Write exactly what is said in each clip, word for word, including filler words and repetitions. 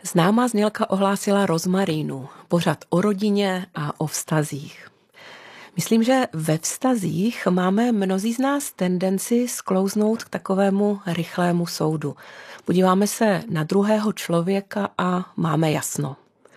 Známá znělka ohlásila rozmarínu, pořad o rodině a o vztazích. Myslím, že ve vztazích máme mnozí z nás tendenci sklouznout k takovému rychlému soudu. Podíváme se na druhého člověka a máme jasno.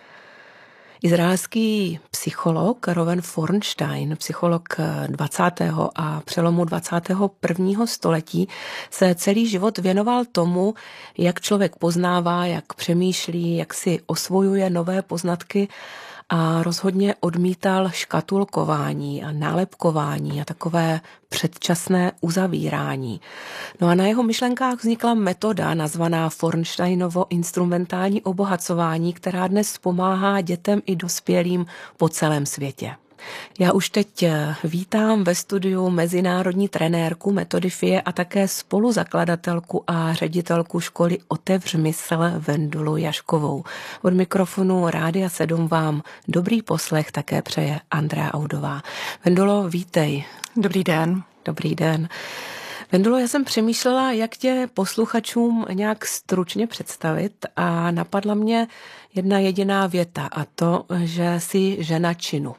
Izraelský psycholog Rowan Fornstein, psycholog dvacátého a přelomu dvacátého prvního století, se celý život věnoval tomu, jak člověk poznává, jak přemýšlí, jak si osvojuje nové poznatky a rozhodně odmítal škatulkování a nálepkování a takové předčasné uzavírání. No a na jeho myšlenkách vznikla metoda nazvaná Fornsteinovo instrumentální obohacování, která dnes pomáhá dětem i dospělým po celém světě. Já už teď vítám ve studiu mezinárodní trenérku metody F I E a také spoluzakladatelku a ředitelku školy Otevř mysl Vendulu Jaškovou. Od mikrofonu Rádia sedm vám dobrý poslech také přeje Andrea Audová. Vendulo, vítej. Dobrý den. Dobrý den. Vendulo, já jsem přemýšlela, jak tě posluchačům nějak stručně představit a napadla mě jedna jediná věta a to, že jsi žena činu.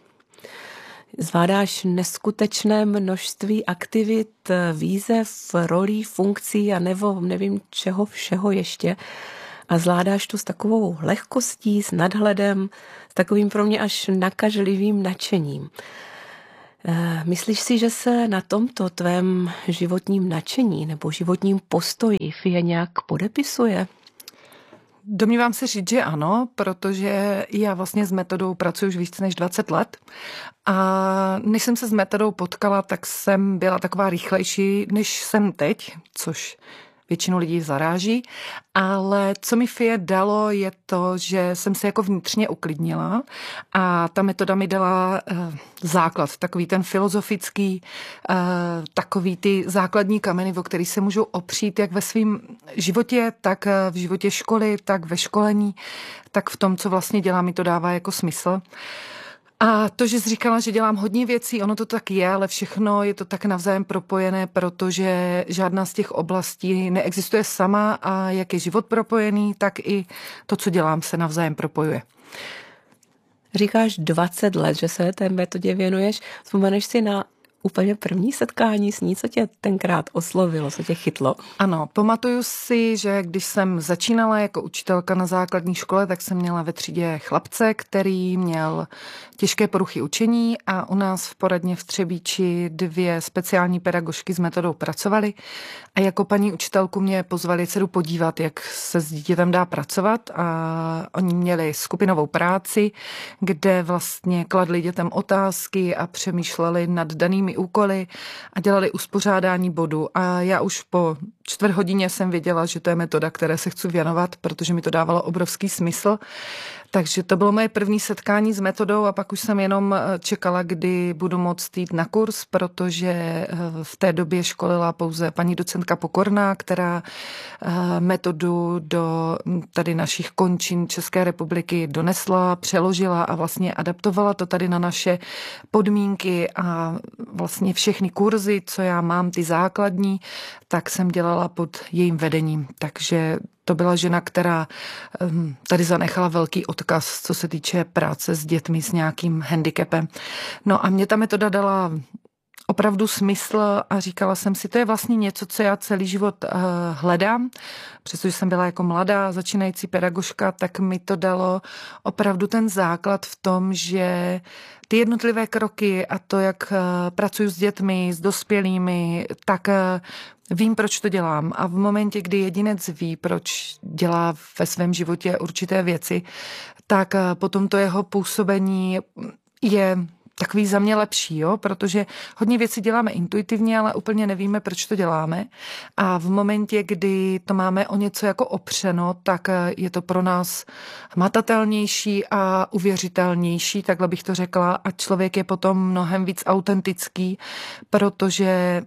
Zvládáš neskutečné množství aktivit, výzev, rolí, funkcí a nebo nevím čeho všeho ještě. A zvládáš to s takovou lehkostí, s nadhledem, s takovým pro mě až nakažlivým nadšením. Myslíš si, že se na tomto tvém životním nadšení nebo životním postoji F I E nějak podepisuje? Domnívám se říct, že ano, protože já vlastně s metodou pracuji už víc než dvacet let a než jsem se s metodou potkala, tak jsem byla taková rychlejší, než jsem teď, což většinu lidí zaráží, ale co mi F I E dalo, je to, že jsem se jako vnitřně uklidnila a ta metoda mi dala uh, základ, takový ten filozofický, uh, takový ty základní kameny, o který se můžu opřít jak ve svém životě, tak v životě školy, tak ve školení, tak v tom, co vlastně dělám, mi to dává jako smysl. A to, že jsi říkala, že dělám hodně věcí, ono to tak je, ale všechno je to tak navzájem propojené, protože žádná z těch oblastí neexistuje sama a jak je život propojený, tak i to, co dělám, se navzájem propojuje. Říkáš dvacet let, že se té metodě věnuješ. Vzpomeneš si na úplně první setkání s ní, co tě tenkrát oslovilo, co tě chytlo? Ano, pamatuju si, že když jsem začínala jako učitelka na základní škole, tak jsem měla ve třídě chlapce, který měl těžké poruchy učení a u nás v poradně v Třebíči dvě speciální pedagožky s metodou pracovaly a jako paní učitelku mě pozvali se jdu podívat, jak se s dítětem dá pracovat a oni měli skupinovou práci, kde vlastně kladli dětem otázky a přemýšleli nad danými úkoly a dělali uspořádání bodu. A já už po čtvrt hodině jsem věděla, že to je metoda, které se chci věnovat, protože mi to dávalo obrovský smysl. Takže to bylo moje první setkání s metodou a pak už jsem jenom čekala, kdy budu moct jít na kurz, protože v té době školila pouze paní docentka Pokorná, která metodu do tady našich končin České republiky donesla, přeložila a vlastně adaptovala to tady na naše podmínky a vlastně všechny kurzy, co já mám, ty základní, tak jsem dělala pod jejím vedením. Takže to byla žena, která tady zanechala velký odkaz, co se týče práce s dětmi s nějakým handicapem. No a mě ta metoda dala opravdu smysl a říkala jsem si, to je vlastně něco, co já celý život uh, hledám. Přestože jsem byla jako mladá začínající pedagožka, tak mi to dalo opravdu ten základ v tom, že ty jednotlivé kroky a to, jak uh, pracuji s dětmi, s dospělými, tak uh, vím, proč to dělám. A v momentě, kdy jedinec ví, proč dělá ve svém životě určité věci, tak uh, potom to jeho působení je takový za mě lepší, jo? Protože hodně věcí děláme intuitivně, ale úplně nevíme, proč to děláme. A v momentě, kdy to máme o něco jako opřeno, tak je to pro nás hmatatelnější a uvěřitelnější, takhle bych to řekla. A člověk je potom mnohem víc autentický, protože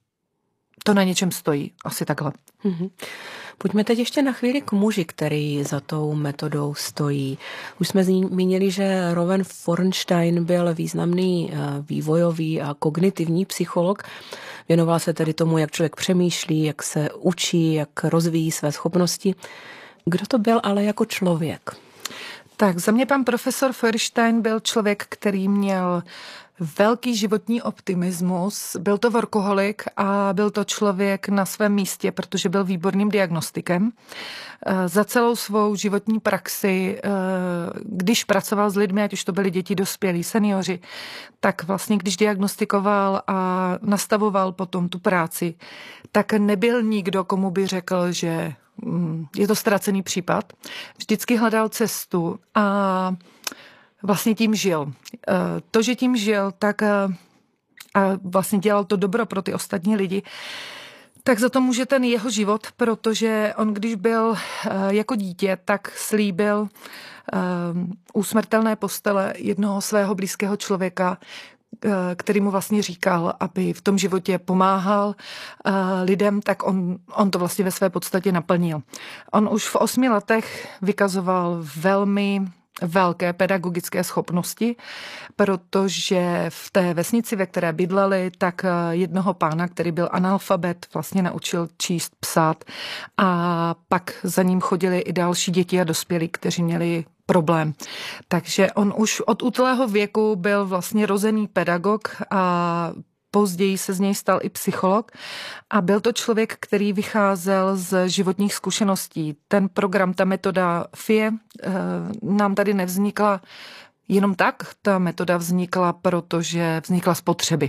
to na něčem stojí. Asi takhle. Mm-hmm. Pojďme teď ještě na chvíli k muži, který za tou metodou stojí. Už jsme zmínili, že Rowan Fornstein byl významný vývojový a kognitivní psycholog. Věnoval se tedy tomu, jak člověk přemýšlí, jak se učí, jak rozvíjí své schopnosti. Kdo to byl ale jako člověk? Tak za mě pan profesor Feuerstein byl člověk, který měl velký životní optimismus, byl to workoholik a byl to člověk na svém místě, protože byl výborným diagnostikem. Za celou svou životní praxi, když pracoval s lidmi, ať už to byly děti, dospělí, seniori, tak vlastně když diagnostikoval a nastavoval potom tu práci, tak nebyl nikdo, komu by řekl, že je to ztracený případ. Vždycky hledal cestu a vlastně tím žil. To, že tím žil, tak a vlastně dělal to dobro pro ty ostatní lidi, tak za to může ten jeho život, protože on, když byl jako dítě, tak slíbil u smrtelné postele jednoho svého blízkého člověka, který mu vlastně říkal, aby v tom životě pomáhal lidem, tak on, on to vlastně ve své podstatě naplnil. On už v osmi letech vykazoval velmi velké pedagogické schopnosti, protože v té vesnici, ve které bydleli, tak jednoho pána, který byl analfabet, vlastně naučil číst, psát a pak za ním chodili i další děti a dospělí, kteří měli problém. Takže on už od útlého věku byl vlastně rozený pedagog a později se z něj stal i psycholog a byl to člověk, který vycházel z životních zkušeností. Ten program, ta metoda F I E nám tady nevznikla jenom tak, ta metoda vznikla, protože vznikla z potřeby.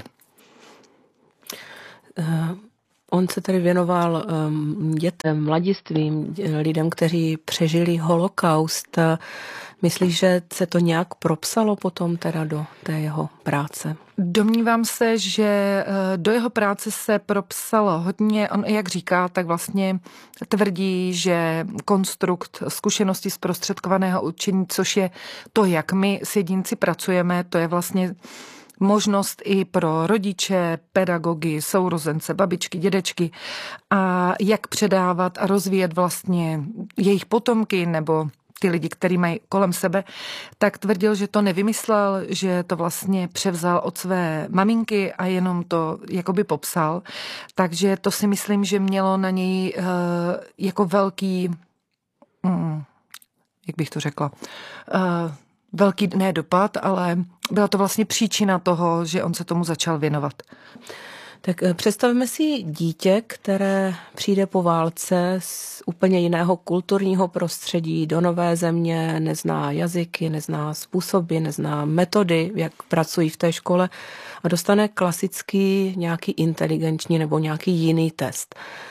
Uh... On se tedy věnoval um, dětem, mladistvím, lidem, kteří přežili holokaust. Myslíš, že se to nějak propsalo potom teda do té jeho práce? Domnívám se, že do jeho práce se propsalo hodně. On, jak říká, tak vlastně tvrdí, že konstrukt zkušenosti zprostředkovaného učení, což je to, jak my s jedinci pracujeme, to je vlastně možnost i pro rodiče, pedagogy, sourozence, babičky, dědečky a jak předávat a rozvíjet vlastně jejich potomky nebo ty lidi, který mají kolem sebe, tak tvrdil, že to nevymyslel, že to vlastně převzal od své maminky a jenom to jakoby popsal. Takže to si myslím, že mělo na něj uh, jako velký, um, jak bych to řekla, uh, velký ne dopad, ale byla to vlastně příčina toho, že on se tomu začal věnovat. Tak představíme si dítě, které přijde po válce z úplně jiného kulturního prostředí do nové země, nezná jazyky, nezná způsoby, nezná metody, jak pracují v té škole a dostane klasický nějaký inteligenční nebo nějaký jiný test.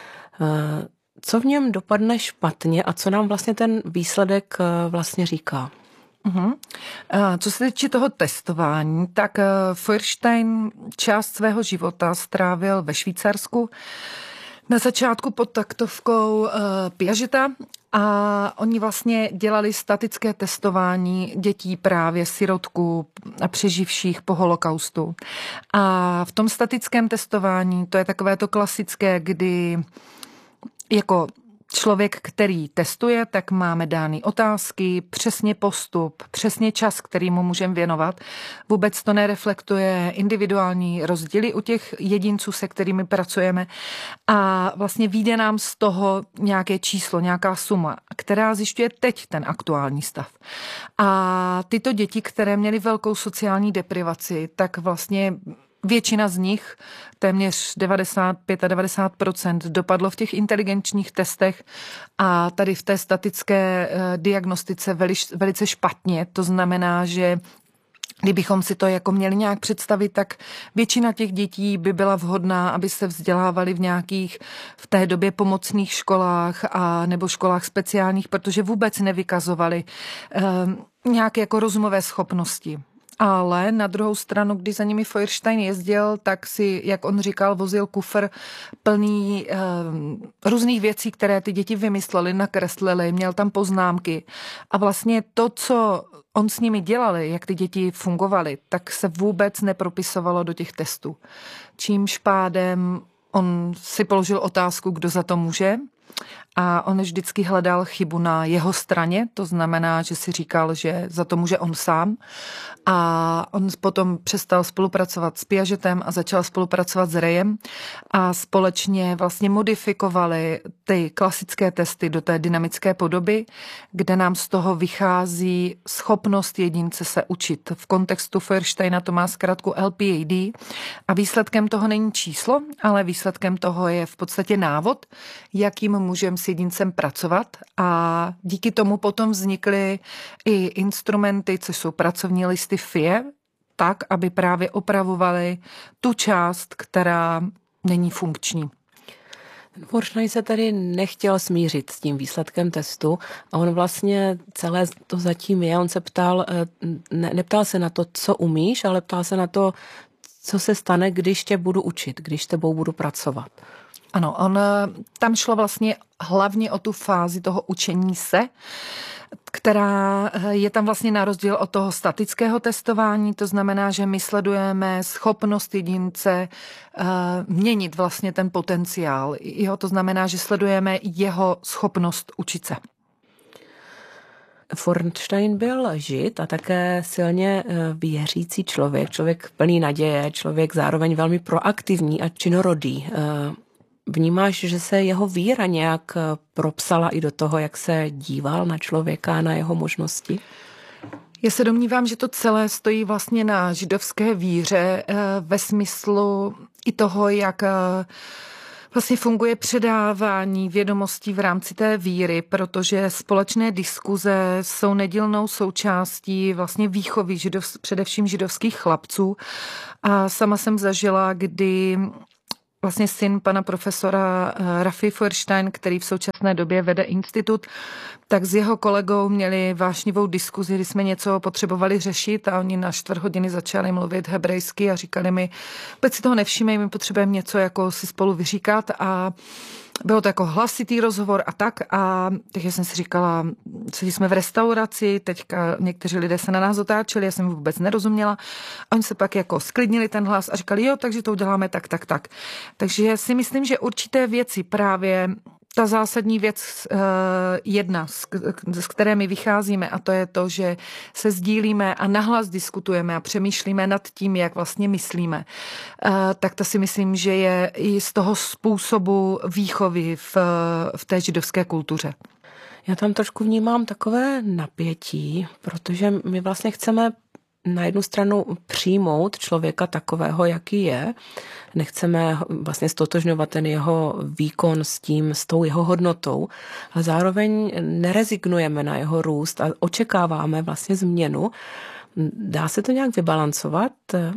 Co v něm dopadne špatně a co nám vlastně ten výsledek vlastně říká? Uhum. Co se týče toho testování, tak Feuerstein část svého života strávil ve Švýcarsku. Na začátku pod taktovkou Piageta a oni vlastně dělali statické testování dětí právě sirotků a přeživších po holokaustu. A v tom statickém testování, to je takové to klasické, kdy jako člověk, který testuje, tak máme dány otázky, přesně postup, přesně čas, který mu můžeme věnovat. Vůbec to nereflektuje individuální rozdíly u těch jedinců, se kterými pracujeme. A vlastně vyjde nám z toho nějaké číslo, nějaká suma, která zjišťuje teď ten aktuální stav. A tyto děti, které měly velkou sociální deprivaci, tak vlastně většina z nich, téměř devadesát pět a devadesát procent dopadlo v těch inteligenčních testech a tady v té statické diagnostice velice špatně. To znamená, že kdybychom si to jako měli nějak představit, tak většina těch dětí by byla vhodná, aby se vzdělávali v nějakých v té době pomocných školách a nebo školách speciálních, protože vůbec nevykazovali eh, nějaké jako rozumové schopnosti. Ale na druhou stranu, když za nimi Feuerstein jezdil, tak si, jak on říkal, vozil kufr plný e, různých věcí, které ty děti vymysleli, nakreslili, měl tam poznámky. A vlastně to, co on s nimi dělal, jak ty děti fungovaly, tak se vůbec nepropisovalo do těch testů. Čímž pádem on si položil otázku, kdo za to může. a on vždycky hledal chybu na jeho straně, to znamená, že si říkal, že za to může on sám a on potom přestal spolupracovat s Piagetem a začal spolupracovat s Rayem a společně vlastně modifikovali ty klasické testy do té dynamické podoby, kde nám z toho vychází schopnost jedince se učit. V kontextu Feuersteina to má zkrátku L P A D a výsledkem toho není číslo, ale výsledkem toho je v podstatě návod, jakým můžeme s jedincem pracovat a díky tomu potom vznikly i instrumenty, což jsou pracovní listy F I E, tak, aby právě opravovaly tu část, která není funkční. Feuerstein se tedy nechtěl smířit s tím výsledkem testu a on vlastně celé to zatím je. On se ptal, ne, neptal se na to, co umíš, ale ptal se na to, co se stane, když tě budu učit, když s tebou budu pracovat. Ano, on, tam šlo vlastně hlavně o tu fázi toho učení se, která je tam vlastně na rozdíl od toho statického testování, to znamená, že my sledujeme schopnost jedince uh, měnit vlastně ten potenciál. Jo, to znamená, že sledujeme jeho schopnost učit se. Feuerstein byl žid a také silně věřící člověk, člověk plný naděje, člověk zároveň velmi proaktivní a činorodý. Vnímáš, že se jeho víra nějak propsala i do toho, jak se díval na člověka, na jeho možnosti? Já se domnívám, že to celé stojí vlastně na židovské víře ve smyslu i toho, jak vlastně funguje předávání vědomostí v rámci té víry, protože společné diskuze jsou nedílnou součástí vlastně výchovy židov, především židovských chlapců. A sama jsem zažila, kdy vlastně syn pana profesora Rafi Feuerstein, který v současné době vede institut, tak s jeho kolegou měli vášnivou diskuzi, kdy jsme něco potřebovali řešit a oni na čtvrt hodiny začali mluvit hebrejsky a říkali mi, vůbec si toho nevšímej, my potřebujeme něco jako si spolu vyříkat a bylo to jako hlasitý rozhovor a tak a takže jsem si říkala, sedí jsme v restauraci, teďka někteří lidé se na nás otáčeli, já jsem vůbec nerozuměla a oni se pak jako sklidnili ten hlas a říkali, jo, takže to uděláme tak, tak, tak. Takže si myslím, že určité věci právě ta zásadní věc jedna, z které my vycházíme, a to je to, že se sdílíme a nahlas diskutujeme a přemýšlíme nad tím, jak vlastně myslíme, tak to si myslím, že je i z toho způsobu výchovy v, v té židovské kultuře. Já tam trošku vnímám takové napětí, protože my vlastně chceme na jednu stranu přijmout člověka takového, jaký je. Nechceme vlastně stotožňovat ten jeho výkon s tím, s tou jeho hodnotou, ale zároveň nerezignujeme na jeho růst a očekáváme vlastně změnu. Dá se to nějak vybalancovat?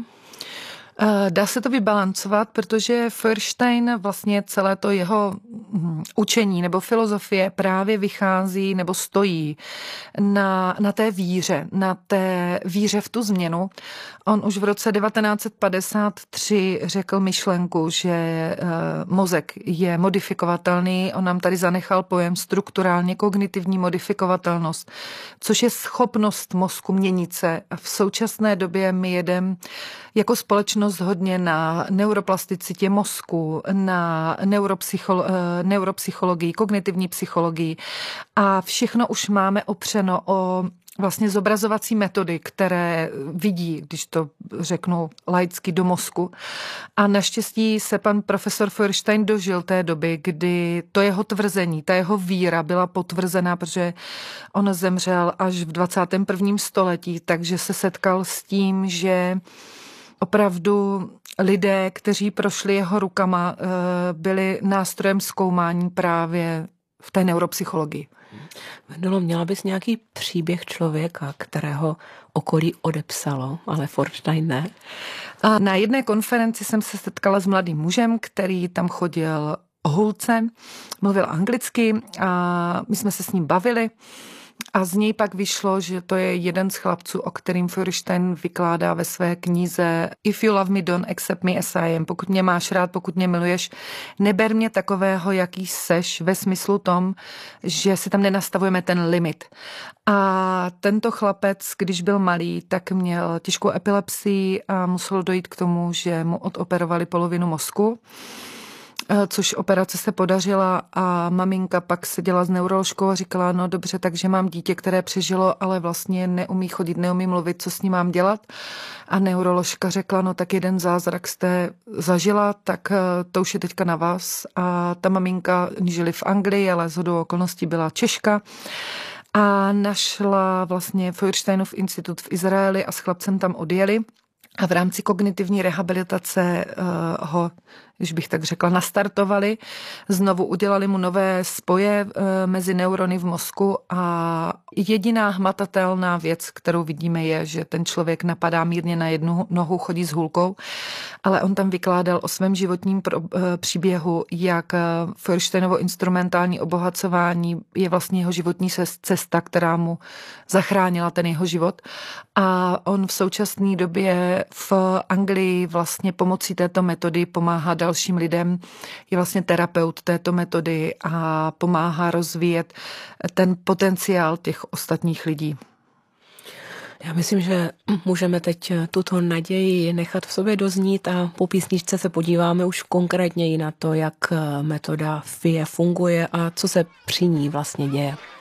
Dá se to vybalancovat, protože Feuerstein vlastně celé to jeho učení nebo filozofie právě vychází nebo stojí na, na té víře, na té víře v tu změnu. On už v roce devatenáct set padesát tři řekl myšlenku, že mozek je modifikovatelný. On nám tady zanechal pojem strukturálně kognitivní modifikovatelnost, což je schopnost mozku měnit se. A v současné době my jedeme jako společnost hodně na neuroplasticitě mozku, na neuropsycholo- neuropsychologii, kognitivní psychologii a všechno už máme opřeno o vlastně zobrazovací metody, které vidí, když to řeknu laicky, do mozku. A naštěstí se pan profesor Feuerstein dožil té doby, kdy to jeho tvrzení, ta jeho víra byla potvrzená, protože on zemřel až v dvacátém prvním století, takže se setkal s tím, že opravdu lidé, kteří prošli jeho rukama, byli nástrojem zkoumání právě v té neuropsychologii. Vendelo, měla bys nějaký příběh člověka, kterého okolí odepsalo, ale Feuerstein ne? A na jedné konferenci jsem se setkala s mladým mužem, který tam chodil o hulce, mluvil anglicky a my jsme se s ním bavili. A z něj pak vyšlo, že to je jeden z chlapců, o kterým Feuerstein vykládá ve své knize If you love me, don't accept me as I am. Pokud mě máš rád, pokud mě miluješ, neber mě takového, jaký seš, ve smyslu tom, že si tam nenastavujeme ten limit. A tento chlapec, když byl malý, tak měl těžkou epilepsii a muselo dojít k tomu, že mu odoperovali polovinu mozku. což operace se podařila a maminka pak seděla s neuroložkou a říkala, no dobře, takže mám dítě, které přežilo, ale vlastně neumí chodit, neumí mluvit, co s ním mám dělat. A neuroložka řekla, no tak jeden zázrak jste zažila, tak to už je teďka na vás. A ta maminka, oni žili v Anglii, ale shodou okolností byla Češka. A našla vlastně Feuersteinův institut v Izraeli a s chlapcem tam odjeli. A v rámci kognitivní rehabilitace uh, ho, když bych tak řekla, nastartovali. Znovu udělali mu nové spoje uh, mezi neurony v mozku a jediná hmatatelná věc, kterou vidíme, je, že ten člověk napadá mírně na jednu nohu, chodí s hůlkou, ale on tam vykládal o svém životním pro, uh, příběhu, jak uh, Feuersteinovo instrumentální obohacování je vlastně jeho životní cesta, která mu zachránila ten jeho život. A on v současné době v Anglii vlastně pomocí této metody pomáhá dalším lidem, je vlastně terapeut této metody a pomáhá rozvíjet ten potenciál těch ostatních lidí. Já myslím, že můžeme teď tuto naději nechat v sobě doznít a po písničce se podíváme už konkrétně i na to, jak metoda F I E funguje a co se při ní vlastně děje.